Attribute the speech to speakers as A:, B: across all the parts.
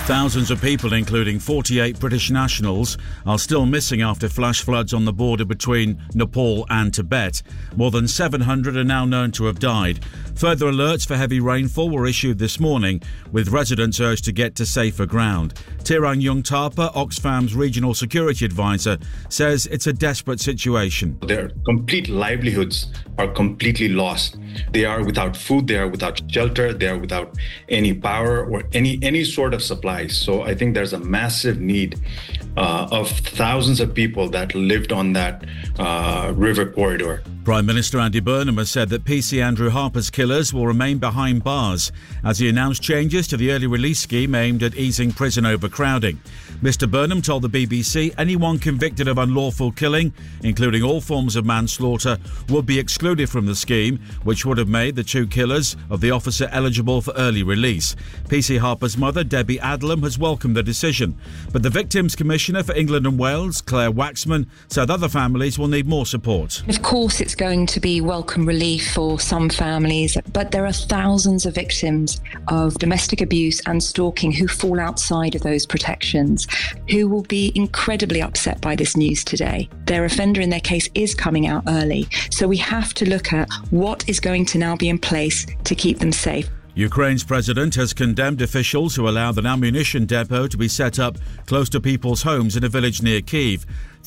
A: Thousands of people, including 48 British nationals, are still missing after flash floods on the border between Nepal and Tibet. More than 700 are now known to have died. Further alerts for heavy rainfall were issued this morning, with residents urged to get to safer ground. Tirang Yung Thapa, Oxfam's regional security advisor, says it's a desperate situation.
B: Their complete livelihoods are completely lost. They are without food, they are without shelter, they are without any power or any sort of supplies. So I think there's a massive need of thousands of people that lived on that river corridor.
A: Prime Minister Andy Burnham has said that PC Andrew Harper's killers will remain behind bars as he announced changes to the early release scheme aimed at easing prison overcrowding. Mr Burnham told the BBC anyone convicted of unlawful killing, including all forms of manslaughter, would be excluded from the scheme, which would have made the two killers of the officer eligible for early release. PC Harper's mother, Debbie Adlam, has welcomed the decision, but the Victims Commissioner for England and Wales, Claire Waxman, said other families will need more support.
C: Of course, it's going to be welcome relief for some families, but there are thousands of victims of domestic abuse and stalking who fall outside of those protections, who will be incredibly upset by this news today. Their offender in their case is coming out early, so we have to look at what is going to now be in place to keep them safe.
A: Ukraine's president has condemned officials who allowed an ammunition depot to be set up close to people's homes in a village near Kyiv.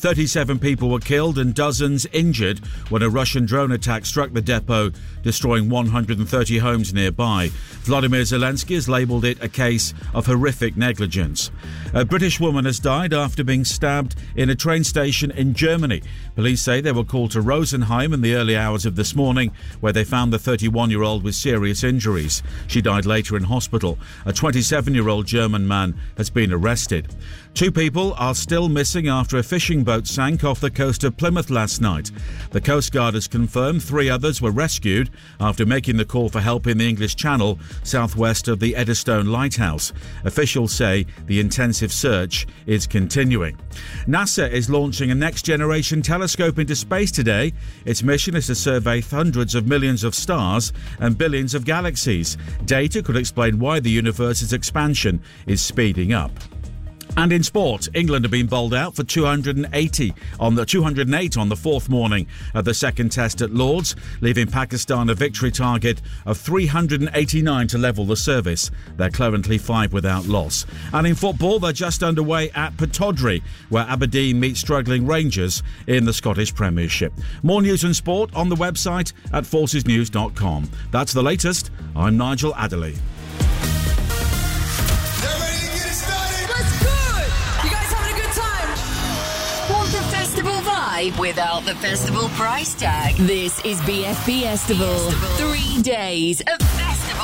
A: 37 people were killed and dozens injured when a Russian drone attack struck the depot, destroying 130 homes nearby. Vladimir Zelensky has labelled it a case of horrific negligence. A British woman has died after being stabbed in a train station in Germany. Police say they were called to Rosenheim in the early hours of this morning, where they found the 31-year-old with serious injuries. She died later in hospital. A 27-year-old German man has been arrested. Two people are still missing after a fishing boat sank off the coast of Plymouth last night. The Coast Guard has confirmed 3 others were rescued after making the call for help in the English Channel, southwest of the Eddystone Lighthouse. Officials say the intensive search is continuing. NASA is launching a next-generation telescope into space today. Its mission is to survey hundreds of millions of stars and billions of galaxies. Data could explain why the universe's expansion is speeding up. And in sport, England have been bowled out for 208 on the fourth morning of the second test at Lord's, leaving Pakistan a victory target of 389 to level the service. They're currently 5 without loss. And in football, they're just underway at Pittodrie, where Aberdeen meet struggling Rangers in the Scottish Premiership. More news and sport on the website at forcesnews.com. That's the latest. I'm Nigel Adderley.
D: Without the festival price tag. This is BFB Festival. 3 days of